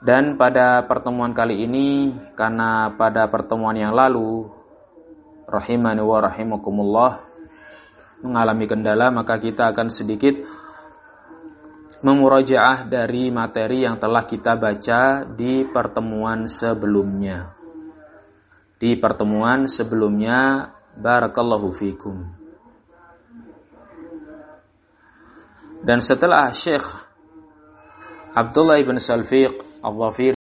Dan pada pertemuan kali ini, karena pada pertemuan yang lalu, rahimani wa rahimakumullah, mengalami kendala, maka kita akan sedikit memurajaah dari materi yang telah kita baca di pertemuan sebelumnya. Di pertemuan sebelumnya, barakallahu fikum. Dan setelah Syekh Abdullah ibn Salfiq al-Dhafiri